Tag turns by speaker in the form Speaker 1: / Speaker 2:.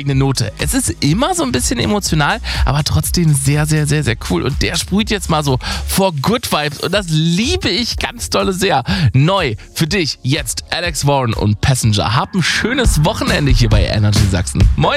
Speaker 1: eigene Note. Es ist immer so ein bisschen emotional, aber trotzdem sehr, sehr, sehr, sehr cool. Und der sprüht jetzt mal so vor Good Vibes und das liebe ich ganz dolle sehr. Neu für dich jetzt Alex Warren und Passenger. Hab ein schönes Wochenende hier bei Energy Sachsen. Moin!